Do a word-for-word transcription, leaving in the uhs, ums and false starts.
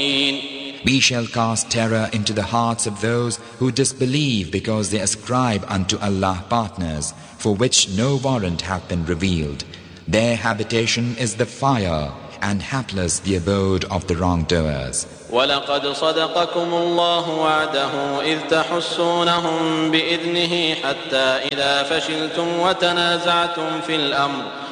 We shall cast terror into the hearts of those who disbelieve because they ascribe unto Allah partners, for which no warrant hath been revealed. Their habitation is the fire, and hapless the abode of the wrongdoers. وَلَقَدْ صَدَقَكُمُ اللَّهُ وَعْدَهُ إِذْ تَحُسُّونَهُم بِإِذْنِهِ حَتَّى إِذَا فَشِلْتُمْ وَتَنَازَعْتُمْ فِي الْأَمْرِ